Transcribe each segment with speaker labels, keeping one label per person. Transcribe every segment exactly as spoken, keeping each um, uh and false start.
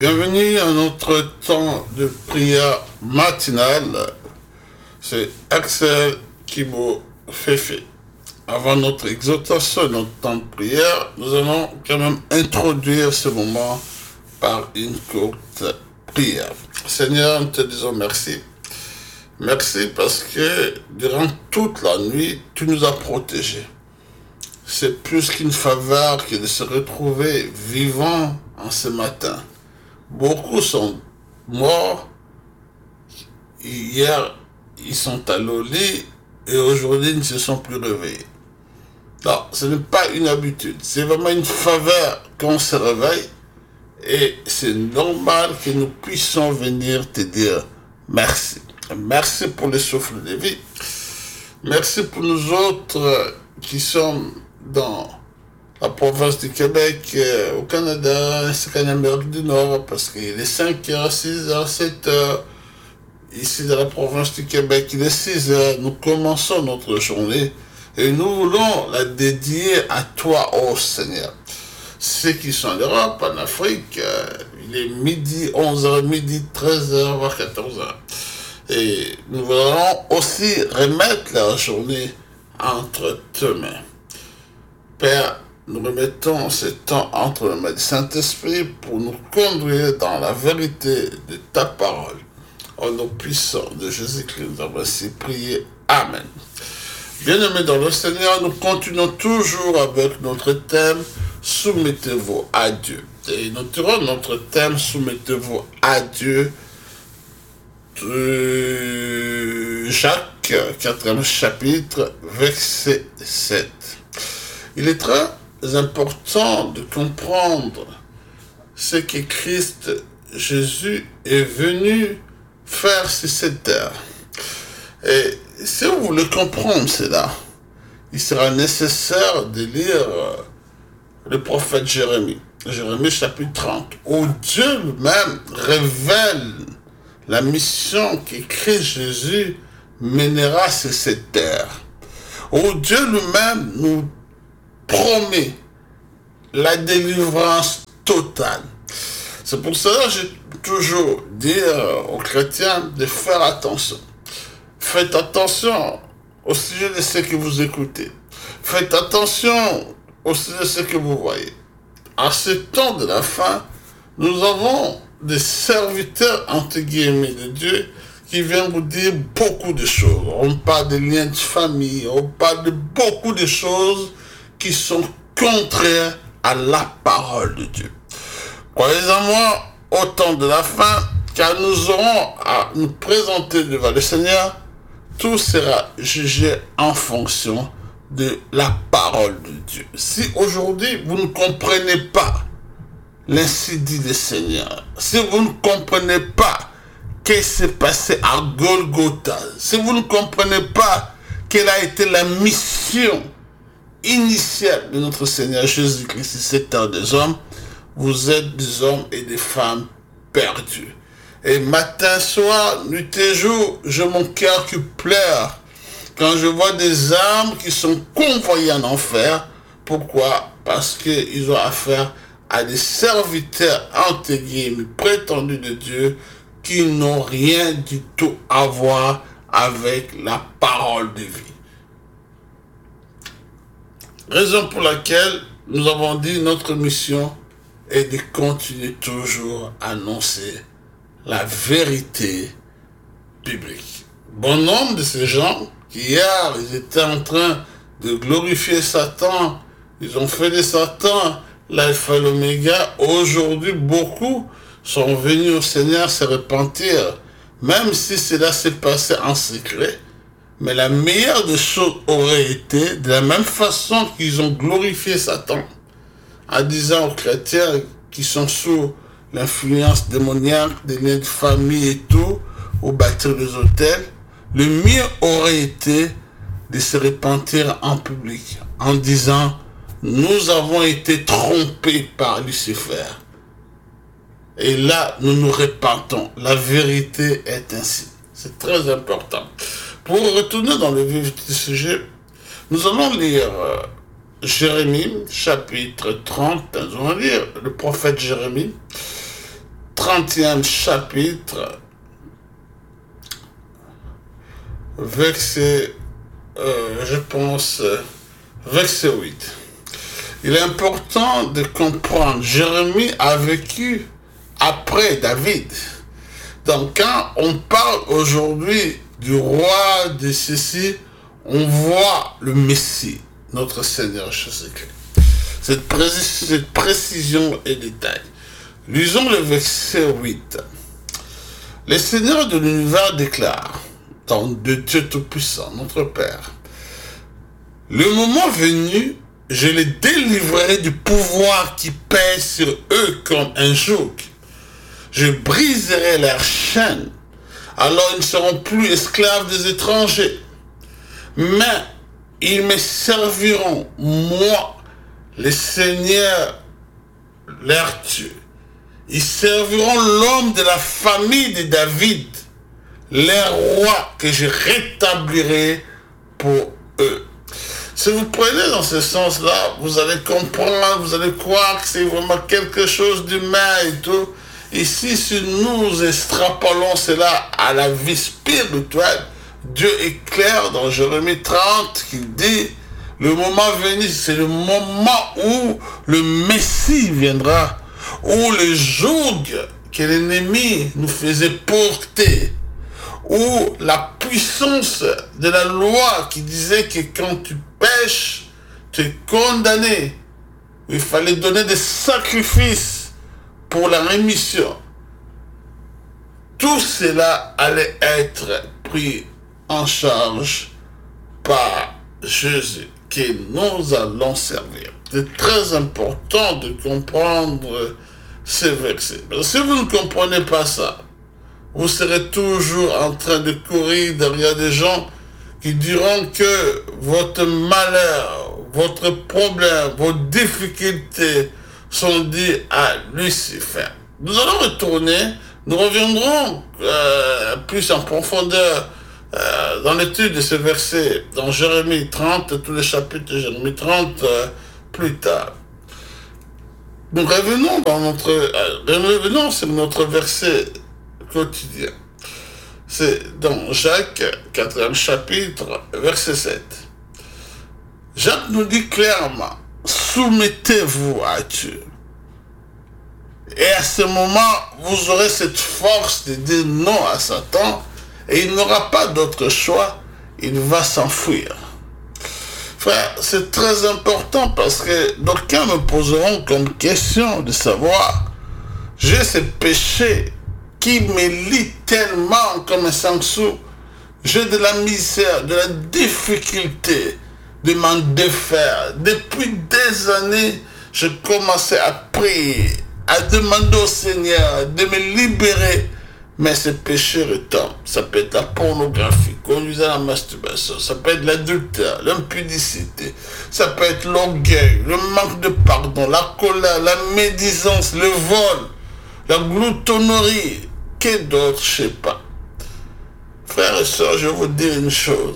Speaker 1: Bienvenue à notre temps de prière matinale. C'est Axel Kibo Fefe. Avant notre exhortation, notre temps de prière, nous allons quand même introduire ce moment par une courte prière. Seigneur, nous te disons merci. Merci parce que durant toute la nuit, tu nous as protégés. C'est plus qu'une faveur que de se retrouver vivant en ce matin. Beaucoup sont morts. Hier, ils sont allés au lit et aujourd'hui, ils ne se sont plus réveillés. Non, ce n'est pas une habitude. C'est vraiment une faveur qu'on se réveille et c'est normal que nous puissions venir te dire merci. Merci pour le souffle de vie. Merci pour nous autres qui sommes dans la province du Québec, euh, au Canada, ainsi qu'en Amérique du Nord, parce qu'il est cinq heures, six heures, sept heures. Ici, dans la province du Québec, il est six heures. Nous commençons notre journée et nous voulons la dédier à toi, ô Seigneur. Ceux qui sont en Europe, en Afrique, euh, il est midi, onze heures, midi, treize heures, voire quatorze heures. Et nous voulons aussi remettre la journée entre tes mains. Père, nous remettons ce temps entre les mains du Saint-Esprit pour nous conduire dans la vérité de ta parole. Au nom puissant de Jésus-Christ, nous avons ainsi prié. Amen. Bien-aimés dans le Seigneur, nous continuons toujours avec notre thème « Soumettez-vous à Dieu ». Et nous tirons notre thème « Soumettez-vous à Dieu » de Jacques, quatrième chapitre, verset sept. Il est très important de comprendre ce que Christ Jésus est venu faire sur cette terre. Et si vous voulez comprendre cela, il sera nécessaire de lire le prophète Jérémie, Jérémie chapitre trente, où Dieu lui-même révèle la mission que Christ Jésus mènera sur cette terre. Où Dieu lui-même nous promet la délivrance totale. C'est pour cela que j'ai toujours dit aux chrétiens de faire attention. Faites attention au sujet de ce que vous écoutez. Faites attention au sujet de ce que vous voyez. À ce temps de la fin, nous avons des serviteurs entre guillemets de Dieu qui viennent vous dire beaucoup de choses. On parle de liens de famille, on parle de beaucoup de choses qui sont contraires à la parole de Dieu. Croyez-en-moi, au temps de la fin, car nous aurons à nous présenter devant le Seigneur, tout sera jugé en fonction de la parole de Dieu. Si aujourd'hui vous ne comprenez pas l'ainsi dit le Seigneur, si vous ne comprenez pas ce qui s'est passé à Golgotha, si vous ne comprenez pas quelle a été la mission initiale de notre Seigneur Jésus-Christ sur cette terre des hommes, vous êtes des hommes et des femmes perdus. Et matin, soir, nuit et jour, j'ai mon cœur qui pleure quand je vois des âmes qui sont convoyées en enfer. Pourquoi? Parce qu'ils ont affaire à des serviteurs entre guillemets prétendus de Dieu qui n'ont rien du tout à voir avec la parole de vie. Raison pour laquelle nous avons dit notre mission est de continuer toujours à annoncer la vérité biblique. Bon nombre de ces gens qui hier ils étaient en train de glorifier Satan, ils ont fait de Satan l'alpha et l'oméga. Aujourd'hui, beaucoup sont venus au Seigneur se repentir, même si cela s'est passé en secret. Mais la meilleure des choses aurait été, de la même façon qu'ils ont glorifié Satan, en disant aux chrétiens qui sont sous l'influence démoniaque, des liens de famille et tout, ou bâtir des hôtels, le mieux aurait été de se repentir en public, en disant « Nous avons été trompés par Lucifer. » Et là, nous nous repentons. La vérité est ainsi. C'est très important. Pour retourner dans le vif du sujet, nous allons lire euh, Jérémie, chapitre trente. Nous allons lire le prophète Jérémie, trentième chapitre, verset, euh, je pense, verset huit. Il est important de comprendre, Jérémie a vécu après David. Donc quand on parle aujourd'hui du roi de ceci, on voit le Messie, notre Seigneur Jésus-Christ. Cette, pré cette précision et détail. Lisons le verset huit. Le Seigneur de l'univers déclare, dans de Dieu Tout-Puissant, notre Père, le moment venu, je les délivrerai du pouvoir qui pèse sur eux comme un joug. Je briserai leurs chaînes, alors ils ne seront plus esclaves des étrangers. Mais ils me serviront, moi, le Seigneur, leur Dieu. Ils serviront l'homme de la famille de David, leur roi que je rétablirai pour eux. Si vous prenez dans ce sens-là, vous allez comprendre, vous allez croire que c'est vraiment quelque chose d'humain et tout. Ici, si nous extrapolons cela à la vie spirituelle, Dieu est clair dans Jérémie trente qu'il dit, le moment venu, c'est le moment où le Messie viendra, où le joug que l'ennemi nous faisait porter, où la puissance de la loi qui disait que quand tu pêches, tu es condamné, il fallait donner des sacrifices pour la rémission. Tout cela allait être pris en charge par Jésus, que nous allons servir. C'est très important de comprendre ces versets. Mais si vous ne comprenez pas ça, vous serez toujours en train de courir derrière des gens qui diront que votre malheur, votre problème, vos difficultés sont dues à Lucifer. Nous allons retourner, nous reviendrons euh, plus en profondeur euh, dans l'étude de ce verset, dans Jérémie trente, tous les chapitres de Jérémie trente, euh, plus tard. Nous revenons dans notre, euh, revenons sur notre verset quotidien. C'est dans Jacques, quatrième chapitre, verset sept. Jacques nous dit clairement, soumettez-vous à Dieu. Et à ce moment, vous aurez cette force de dire non à Satan, et il n'aura pas d'autre choix, il va s'enfuir. Frère, c'est très important parce que d'aucuns me poseront comme question de savoir, j'ai ce péché qui me lie tellement comme un sangsou, j'ai de la misère, de la difficulté de m'en défaire. Depuis des années, je commençais à prier, à demander au Seigneur de me libérer, mais ce péché retombe. Ça peut être la pornographie, conduisant à la masturbation, ça peut être l'adultère, l'impudicité, ça peut être l'orgueil, le manque de pardon, la colère, la médisance, le vol, la gloutonnerie, que d'autres, je ne sais pas. Frères et sœurs, je vais vous dire une chose.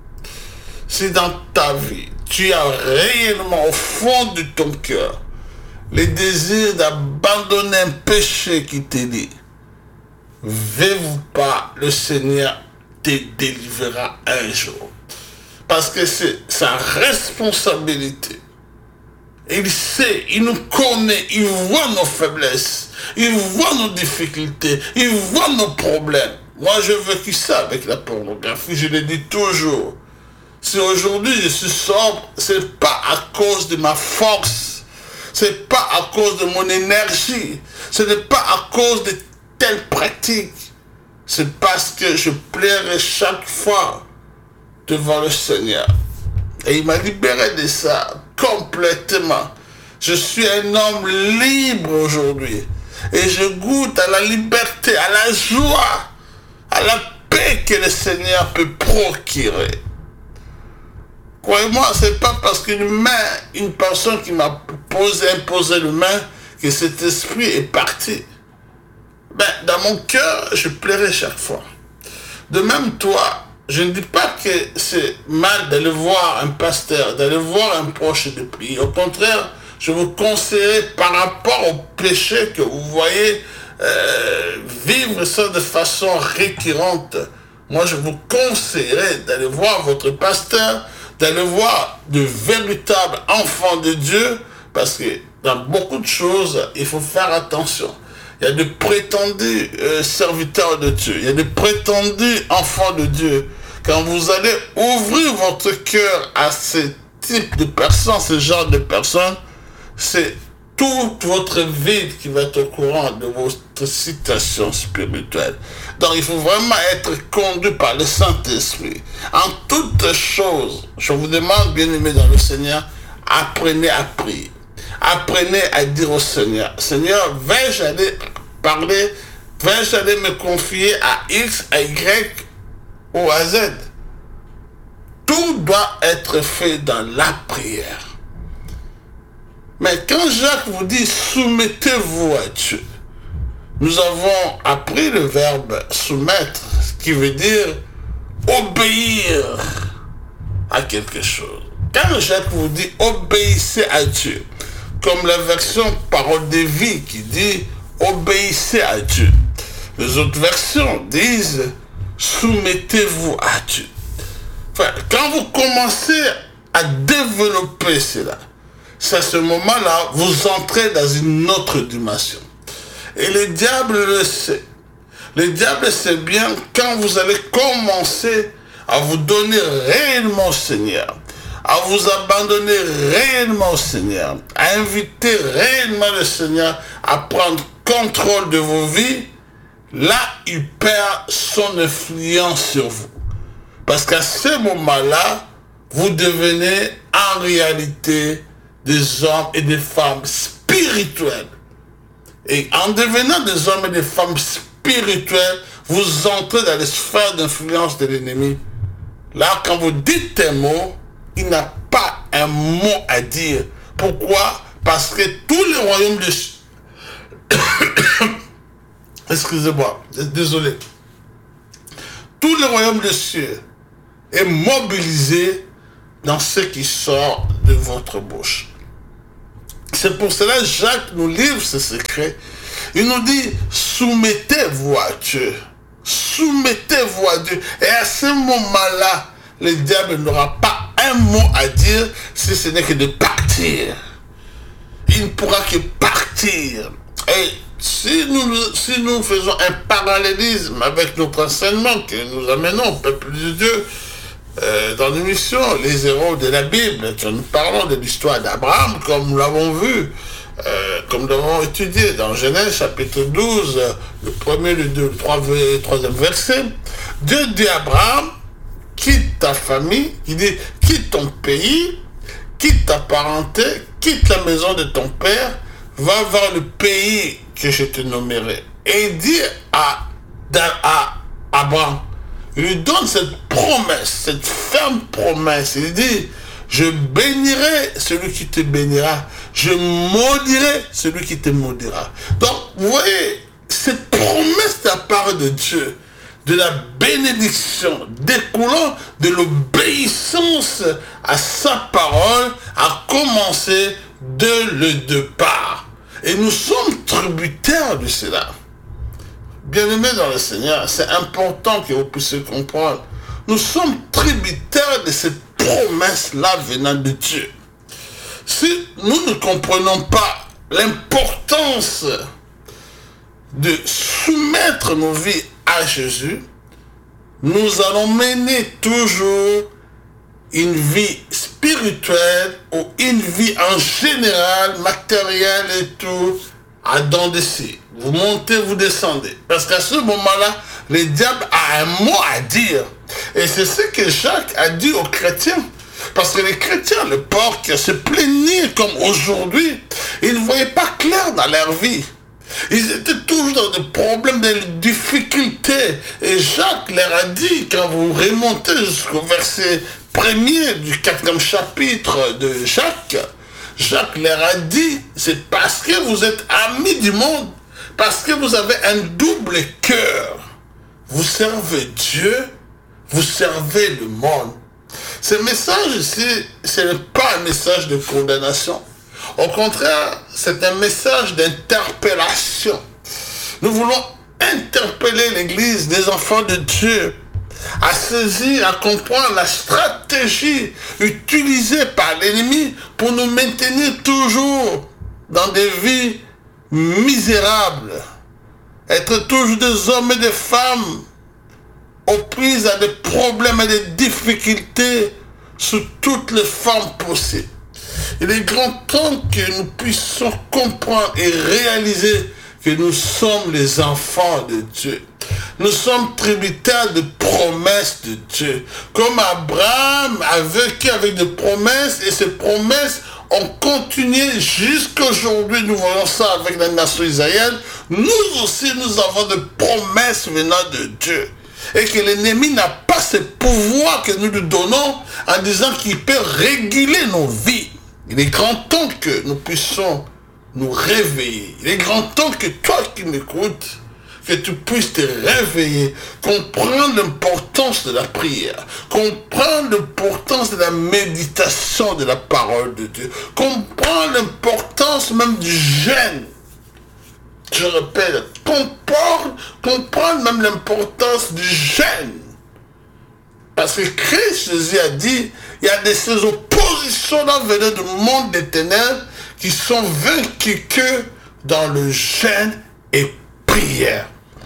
Speaker 1: Si dans ta vie, tu as réellement au fond de ton cœur le désir d'abandonner un péché qui te lie, veux-vous pas, le Seigneur te délivrera un jour. Parce que c'est sa responsabilité. Il sait, il nous connaît, il voit nos faiblesses, il voit nos difficultés, il voit nos problèmes. Moi, j'ai vécu ça avec la pornographie, je le dis toujours. Si aujourd'hui je suis sobre, ce n'est pas à cause de ma force, ce n'est pas à cause de mon énergie, ce n'est pas à cause de telle pratique. C'est parce que je plairai chaque fois devant le Seigneur. Et il m'a libéré de ça complètement. Je suis un homme libre aujourd'hui. Et je goûte à la liberté, à la joie, à la paix que le Seigneur peut procurer. Croyez-moi, ce n'est pas parce qu'une main, une personne qui m'a posé, imposé le main, que cet esprit est parti. Ben, dans mon cœur, je plairai chaque fois. De même, toi, je ne dis pas que c'est mal d'aller voir un pasteur, d'aller voir un proche de prier. Au contraire, je vous conseillerais par rapport au péché que vous voyez euh, vivre ça de façon récurrente, moi je vous conseillerais d'aller voir votre pasteur, d'aller voir de véritables enfants de Dieu, parce que dans beaucoup de choses, il faut faire attention. Il y a de prétendus euh, serviteurs de Dieu, il y a de prétendus enfants de Dieu. Quand vous allez ouvrir votre cœur à ce type de personnes, ce genre de personnes, c'est toute votre vie qui va être au courant de votre situation spirituelle. Donc il faut vraiment être conduit par le Saint-Esprit. En toutes choses, je vous demande, bien-aimés dans le Seigneur, apprenez à prier. Apprenez à dire au Seigneur, Seigneur, vais-je aller parler, vais-je aller me confier à X, à Y ou à Z? Tout doit être fait dans la prière. Mais quand Jacques vous dit soumettez-vous à Dieu, nous avons appris le verbe soumettre, ce qui veut dire obéir à quelque chose. Quand Jacques vous dit obéissez à Dieu, comme la version parole de vie qui dit obéissez à Dieu, les autres versions disent soumettez-vous à Dieu. Enfin, quand vous commencez à développer cela, c'est à ce moment-là, vous entrez dans une autre dimension. Et le diable le sait. Le diable sait bien quand vous allez commencer à vous donner réellement au Seigneur, à vous abandonner réellement au Seigneur, à inviter réellement le Seigneur à prendre contrôle de vos vies, là, il perd son influence sur vous. Parce qu'à ce moment-là, vous devenez en réalité des hommes et des femmes spirituels. Et en devenant des hommes et des femmes spirituels, vous entrez dans les sphères d'influence de l'ennemi. Là, quand vous dites un mot, il n'a pas un mot à dire. Pourquoi? Parce que tous les royaumes de... Excusez-moi, désolé. Tout le royaume de cieux est mobilisé dans ce qui sort de votre bouche. C'est pour cela que Jacques nous livre ce secret. Il nous dit, soumettez-vous à Dieu. Soumettez-vous à Dieu. Et à ce moment-là, le diable n'aura pas un mot à dire si ce n'est que de partir. Il ne pourra que partir. Et si nous, si nous faisons un parallélisme avec notre enseignement que nous amenons au peuple de Dieu, Euh, dans l'émission Les Héros de la Bible, quand nous parlons de l'histoire d'Abraham, comme nous l'avons vu, euh, comme nous l'avons étudié dans Genèse chapitre douze, le premier, le deux, le trois, le troisième verset, Dieu dit à Abraham, quitte ta famille, il dit, quitte ton pays, quitte ta parenté, quitte la maison de ton père, va vers le pays que je te nommerai. Et il dit à, à Abraham, il lui donne cette promesse, cette ferme promesse. Il dit, je bénirai celui qui te bénira, je maudirai celui qui te maudira. Donc, vous voyez, cette promesse de la part de Dieu, de la bénédiction découlant de l'obéissance à sa parole, a commencé dès le départ. Et nous sommes tributaires de cela. Bien-aimés dans le Seigneur, c'est important que vous puissiez comprendre. Nous sommes tributaires de cette promesse-là venant de Dieu. Si nous ne comprenons pas l'importance de soumettre nos vies à Jésus, nous allons mener toujours une vie spirituelle ou une vie en général, matérielle et tout, à dents de scie. Vous montez, vous descendez. Parce qu'à ce moment-là, le diable a un mot à dire. Et c'est ce que Jacques a dit aux chrétiens. Parce que les chrétiens, le port qui se plaignaient comme aujourd'hui, ils ne voyaient pas clair dans leur vie. Ils étaient toujours dans des problèmes, des difficultés. Et Jacques leur a dit, quand vous remontez jusqu'au verset premier du quatrième chapitre de Jacques, Jacques leur a dit, c'est parce que vous êtes amis du monde, parce que vous avez un double cœur. Vous servez Dieu, vous servez le monde. Ce message ici, ce n'est pas un message de condamnation. Au contraire, c'est un message d'interpellation. Nous voulons interpeller l'Église des enfants de Dieu à saisir, à comprendre la stratégie utilisée par l'ennemi pour nous maintenir toujours dans des vies misérables. Être toujours des hommes et des femmes aux prises à des problèmes et des difficultés sous toutes les formes possibles. Il est grand temps que nous puissions comprendre et réaliser que nous sommes les enfants de Dieu. Nous sommes tributaires de promesses de Dieu. Comme Abraham a vécu avec des promesses et ces promesses ont continué jusqu'à aujourd'hui. Nous voyons ça avec la nation israélienne. Nous aussi, nous avons des promesses venant de Dieu. Et que l'ennemi n'a pas ce pouvoir que nous lui donnons en disant qu'il peut réguler nos vies. Il est grand temps que nous puissions nous réveiller. Il est grand temps que toi qui m'écoutes, que tu puisses te réveiller, comprendre l'importance de la prière, comprendre l'importance de la méditation de la parole de Dieu, comprendre l'importance même du jeûne. Je répète, comprendre, comprendre même l'importance du jeûne. Parce que Christ, Jésus a dit, il y a des ces oppositions là venant du monde des ténèbres qui sont vaincues que dans le jeûne et prière.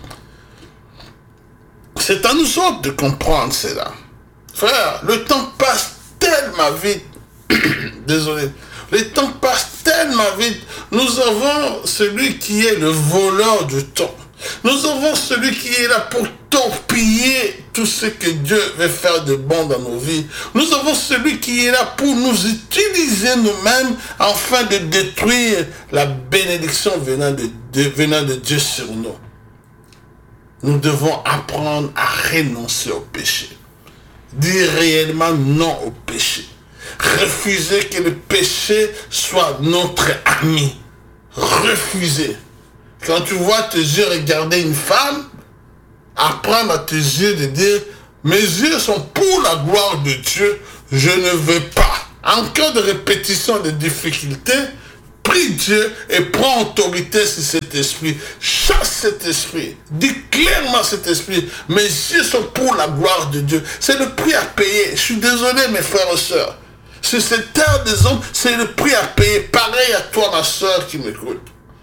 Speaker 1: C'est à nous autres de comprendre cela. Frère, le temps passe tellement vite. Désolé. Le temps passe tellement vite. Nous avons celui qui est le voleur du temps. Nous avons celui qui est là pour torpiller tout ce que Dieu veut faire de bon dans nos vies. Nous avons celui qui est là pour nous utiliser nous-mêmes afin de détruire la bénédiction venant de, de, venant de Dieu sur nous. Nous devons apprendre à renoncer au péché. Dire réellement non au péché. Refuser que le péché soit notre ami. Refuser. Quand tu vois tes yeux regarder une femme, apprendre à tes yeux de dire, mes yeux sont pour la gloire de Dieu, je ne veux pas. En cas de répétition de difficultés, prie Dieu et prends autorité sur cet esprit. Chasse cet esprit. Dis clairement cet esprit. Mes yeux sont pour la gloire de Dieu. C'est le prix à payer. Je suis désolé mes frères et sœurs. Sur cette terre des hommes, c'est le prix à payer. Pareil à toi ma soeur qui m'écoute.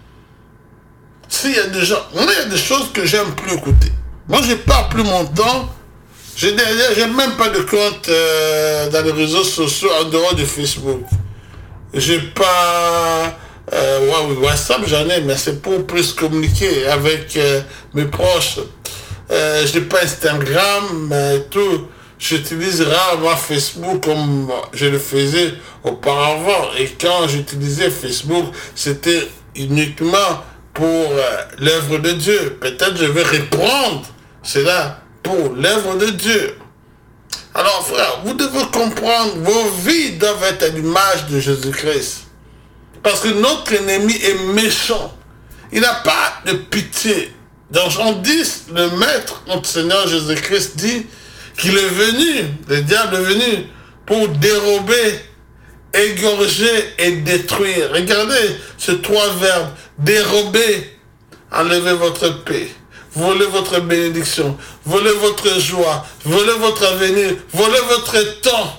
Speaker 1: S'il y a des gens, moi il y a des choses que j'aime plus écouter. Moi je perds plus mon temps. Je n'ai même pas de compte euh, dans les réseaux sociaux en dehors de Facebook. J'ai pas euh, WhatsApp, j'en ai, mais c'est pour plus communiquer avec euh, mes proches. Euh, j'ai pas Instagram et tout. J'utilise rarement Facebook comme je le faisais auparavant. Et quand j'utilisais Facebook, c'était uniquement pour euh, l'œuvre de Dieu. Peut-être je vais reprendre cela pour l'œuvre de Dieu. Alors frère, vous devez comprendre, vos vies doivent être à l'image de Jésus-Christ. Parce que notre ennemi est méchant. Il n'a pas de pitié. Dans Jean dix, le Maître, notre Seigneur Jésus-Christ dit qu'il est venu, le diable est venu pour dérober, égorger et détruire. Regardez ces trois verbes. Dérober, enlever votre paix. Voler votre bénédiction, voler votre joie, voler votre avenir, voler votre temps.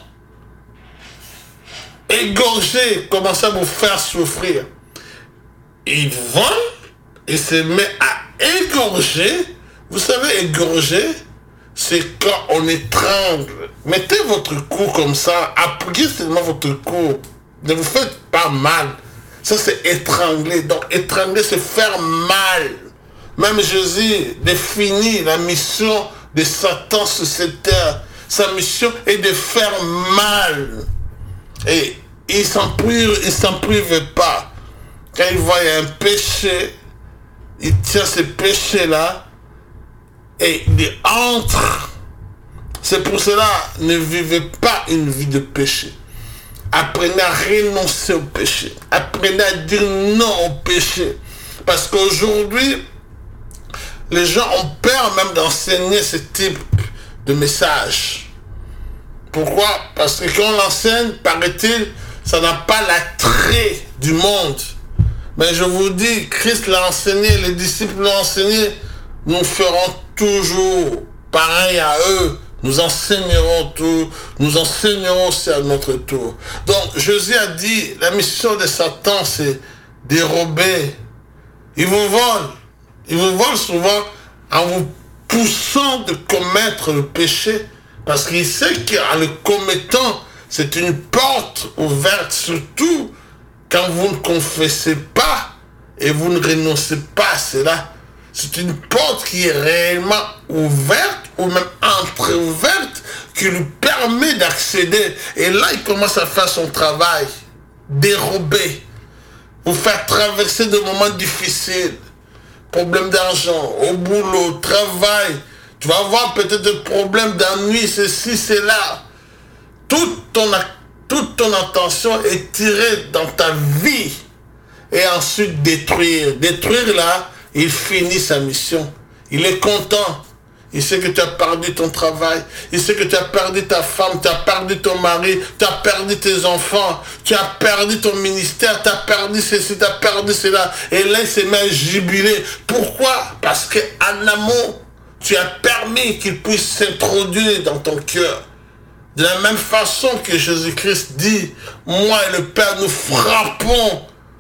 Speaker 1: Égorger, commencer à vous faire souffrir. Il vole, il se met à égorger. Vous savez, égorger, c'est quand on étrangle. Mettez votre cou comme ça, appuyez seulement votre cou. Ne vous faites pas mal. Ça, c'est étrangler. Donc, étrangler, c'est faire mal. Même Jésus définit la mission de Satan sur cette terre. Sa mission est de faire mal. Et il ne s'en prive, il s'en prive pas. Quand il voit un péché, il tient ce péché-là et il entre. C'est pour cela, ne vivez pas une vie de péché. Apprenez à renoncer au péché. Apprenez à dire non au péché. Parce qu'aujourd'hui, les gens ont peur même d'enseigner ce type de message. Pourquoi? Parce que quand on l'enseigne, paraît-il, ça n'a pas l'attrait du monde. Mais je vous dis, Christ l'a enseigné, les disciples l'ont enseigné, nous ferons toujours pareil à eux. Nous enseignerons tout, nous enseignerons aussi à notre tour. Donc, Jésus a dit, la mission de Satan, c'est dérober. Il vous vole. Il vous vole souvent en vous poussant de commettre le péché. Parce qu'il sait qu'en le commettant, c'est une porte ouverte, surtout quand vous ne confessez pas et vous ne renoncez pas à cela. C'est une porte qui est réellement ouverte ou même entre-ouverte qui lui permet d'accéder. Et là, il commence à faire son travail. Dérober. Vous faire traverser des moments difficiles. Problème d'argent, au boulot, travail. Tu vas avoir peut-être des problèmes d'ennui, ceci, cela. Toute ton, toute ton attention est tirée dans ta vie. Et ensuite détruire. Détruire là, il finit sa mission. Il est content. Il sait que tu as perdu ton travail. Il sait que tu as perdu ta femme. Tu as perdu ton mari. Tu as perdu tes enfants. Tu as perdu ton ministère. Tu as perdu ceci. Tu as perdu cela. Et là, il s'est mis à jubiler. Pourquoi? Parce qu'en amont, tu as permis qu'il puisse s'introduire dans ton cœur. De la même façon que Jésus-Christ dit, moi et le Père, nous frappons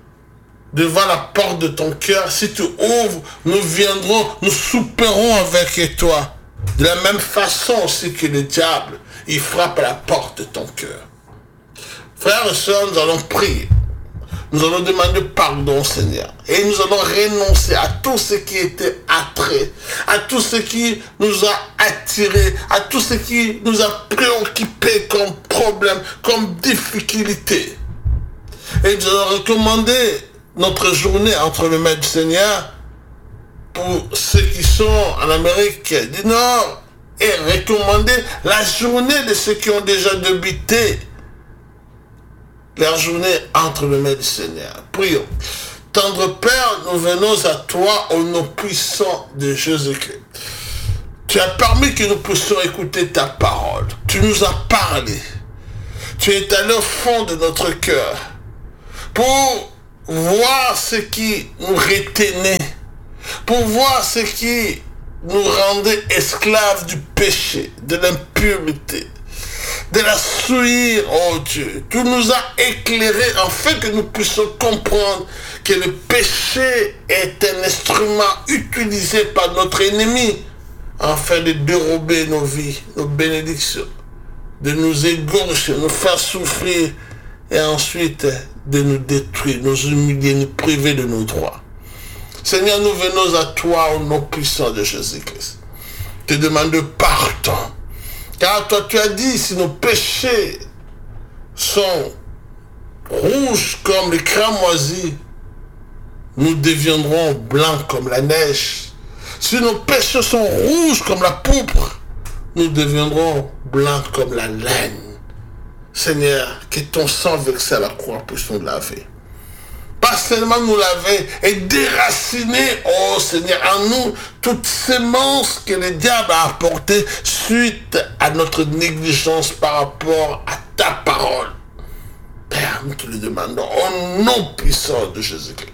Speaker 1: devant la porte de ton cœur. Si tu ouvres, nous viendrons, nous souperons avec toi. De la même façon aussi que le diable, il frappe à la porte de ton cœur. Frères et sœurs, nous allons prier. Nous allons demander pardon, Seigneur. Et nous allons renoncer à tout ce qui était attrait, à tout ce qui nous a attirés, à tout ce qui nous a préoccupés comme problème, comme difficulté. Et nous allons recommander notre journée entre les mains du Seigneur pour ceux qui sont en Amérique du Nord et recommander la journée de ceux qui ont déjà débuté leur journée entre les mains du Seigneur. Prions. Tendre Père, nous venons à toi au nom puissant de Jésus-Christ. Tu as permis que nous puissions écouter ta parole. Tu nous as parlé. Tu es allé au fond de notre cœur pour voir ce qui nous retenait, pour voir ce qui nous rendait esclaves du péché, de l'impureté, de la souillure, oh Dieu. Tu nous as éclairés afin que nous puissions comprendre que le péché est un instrument utilisé par notre ennemi afin de dérober nos vies, nos bénédictions, de nous égorger, nous faire souffrir et ensuite de nous détruire, nous humilier, nous priver de nos droits. Seigneur, nous venons à toi au nom puissant de Jésus-Christ. Te demande pardon. Car toi tu as dit, si nos péchés sont rouges comme les cramoisis, nous deviendrons blancs comme la neige. Si nos péchés sont rouges comme la pourpre, nous deviendrons blancs comme la laine. Seigneur, que ton sang versé à la croix puisse nous laver. Pas seulement nous laver et déraciner, oh Seigneur, en nous toute sémence que le diable a apportée suite à notre négligence par rapport à ta parole. Père, nous te le demandons au nom puissant de Jésus-Christ.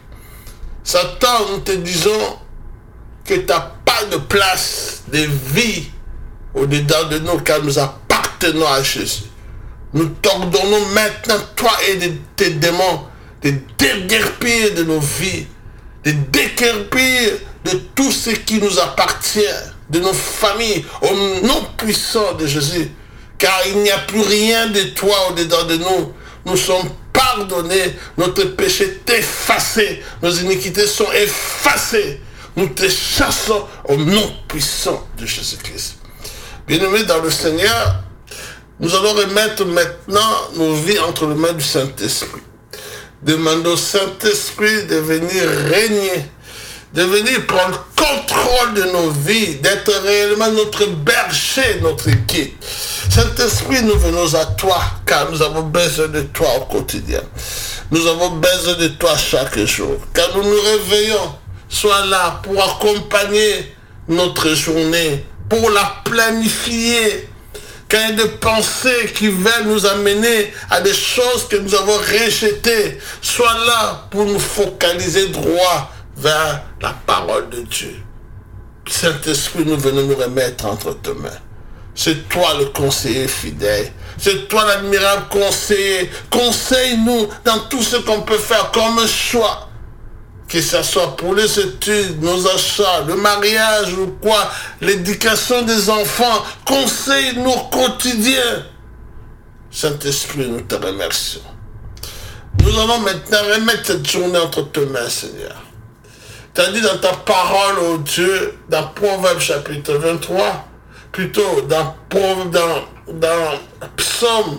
Speaker 1: Satan, nous te disons que tu n'as pas de place de vie au-dedans de nous car nous appartenons à Jésus. Nous t'ordonnons maintenant, toi et de tes démons, de déguerpir de nos vies, de déguerpir de tout ce qui nous appartient, de nos familles, au nom puissant de Jésus. Car il n'y a plus rien de toi au-dedans de nous. Nous sommes pardonnés, notre péché est effacé, nos iniquités sont effacées. Nous te chassons au nom puissant de Jésus-Christ. Bien-aimés dans le Seigneur, nous allons remettre maintenant nos vies entre les mains du Saint-Esprit. Demandons au Saint-Esprit de venir régner, de venir prendre contrôle de nos vies, d'être réellement notre berger, notre guide. Saint-Esprit, nous venons à toi, car nous avons besoin de toi au quotidien. Nous avons besoin de toi chaque jour, car nous nous réveillons. Sois là pour accompagner notre journée, pour la planifier. Quand il y a des pensées qui veulent nous amener à des choses que nous avons rejetées, sois là pour nous focaliser droit vers la parole de Dieu. Saint-Esprit, nous venons nous remettre entre tes mains. C'est toi le conseiller fidèle. C'est toi l'admirable conseiller. Conseille-nous dans tout ce qu'on peut faire comme choix. Que ce soit pour les études, nos achats, le mariage ou quoi, l'éducation des enfants. Conseille-nous au quotidien. Saint-Esprit, nous te remercions. Nous allons maintenant remettre cette journée entre tes mains, Seigneur. Tu as dit dans ta parole, ô Dieu, dans Proverbe chapitre vingt-trois, plutôt dans, dans, dans Psaume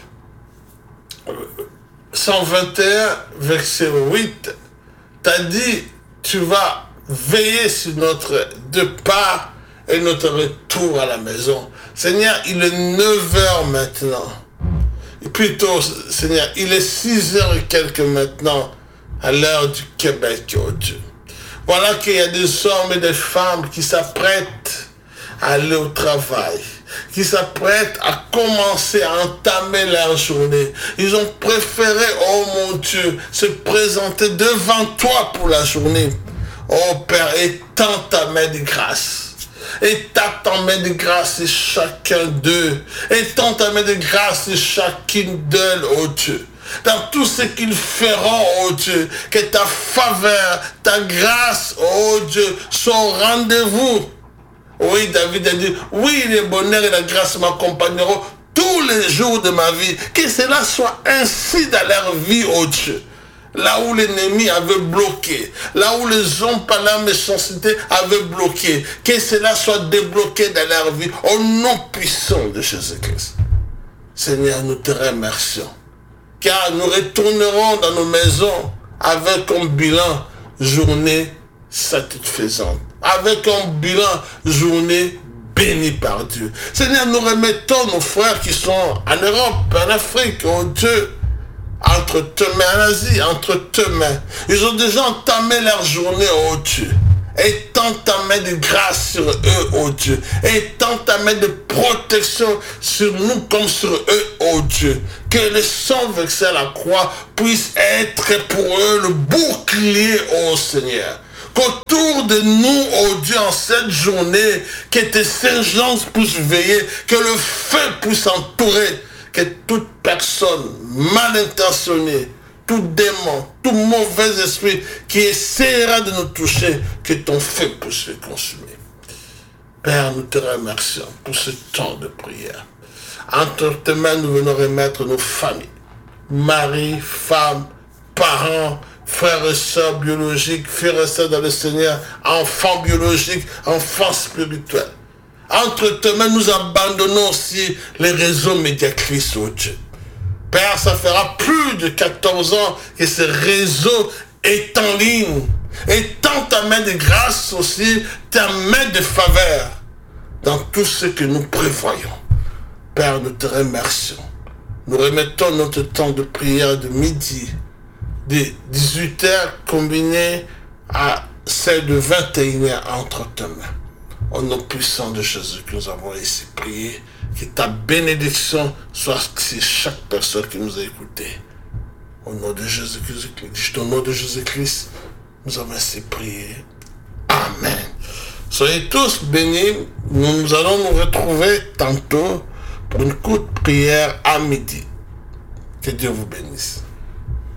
Speaker 1: cent vingt et un, verset huit, tu as dit, tu vas veiller sur notre départ et notre retour à la maison. Seigneur, il est neuf heures maintenant. Et plutôt, Seigneur, il est six heures et quelques maintenant, à l'heure du Québec, oh Dieu. Voilà qu'il y a des hommes et des femmes qui s'apprêtent à aller au travail, qui s'apprêtent à commencer à entamer leur journée. Ils ont préféré, oh mon Dieu, se présenter devant toi pour la journée. Oh Père, étends ta main de grâce. Étends ta main de grâce sur chacun d'eux. Étends ta main de grâce sur chacune d'elles, oh Dieu. Dans tout ce qu'ils feront, oh Dieu, que ta faveur, ta grâce, oh Dieu, soit au rendez-vous. Oui, David a dit, oui, le bonheur et la grâce m'accompagneront tous les jours de ma vie. Que cela soit ainsi dans leur vie, oh Dieu. Là où l'ennemi avait bloqué, là où les hommes par la méchanceté avaient bloqué, que cela soit débloqué dans leur vie, au nom puissant de Jésus-Christ. Seigneur, nous te remercions. Car nous retournerons dans nos maisons avec un bilan journée satisfaisante. Avec un bilan journée bénie par Dieu. Seigneur, nous remettons nos frères qui sont en Europe, en Afrique, oh Dieu, entre tes mains, en Asie, entre tes mains. Ils ont déjà entamé leur journée, oh Dieu. Étends ta main de grâce sur eux, oh Dieu. Étends ta main de protection sur nous comme sur eux, oh Dieu. Que le sang versé à la croix puisse être pour eux le bouclier, oh Seigneur. Qu'autour de nous, oh Dieu, en cette journée, que tes saints anges puissent veiller, que le feu puisse entourer, que toute personne mal intentionnée, tout démon, tout mauvais esprit qui essaiera de nous toucher, que ton feu puisse le consumer. Père, nous te remercions pour ce temps de prière. Entre tes mains, nous venons remettre nos familles, mari, femme, parents, frères et sœurs biologiques, frères et sœurs dans le Seigneur, enfants biologiques, enfants spirituels. Entre tes mains, nous abandonnons aussi les réseaux médiatrices, oh Dieu. Père, ça fera plus de quatorze ans que ce réseau est en ligne. Étends ta main de grâce aussi, ta main de faveur dans tout ce que nous prévoyons. Père, nous te remercions. Nous remettons notre temps de prière de midi, de dix-huit heures combiné à celle de vingt et une heures entre tes mains. Au nom puissant de Jésus que nous avons ici prié, que ta bénédiction soit sur chaque personne qui nous a écoutés. Au nom de Jésus-Christ, au nom de Jésus-Christ, nous avons ainsi prié. Amen. Soyez tous bénis. Nous, nous allons nous retrouver tantôt pour une courte prière à midi. Que Dieu vous bénisse.